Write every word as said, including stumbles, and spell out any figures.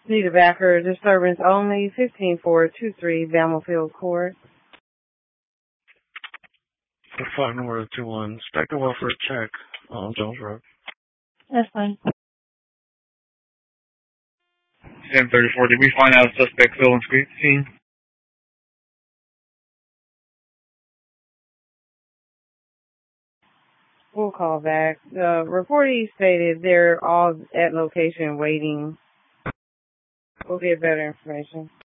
Need a backer, disturbance only, fifteen four two three Battlefield Court. five North two one, Spectre Welfare check on Jones Road. That's fine. ten thirty-four, did we find out a suspect still on scene? We'll call back. The reportee stated they're all at location waiting. We'll get better information.